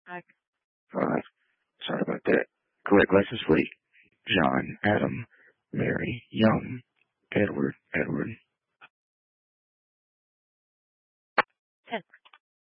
I, Five. Sorry about that. Correct license plate. John, Adam, Mary, Young, Edward. 10.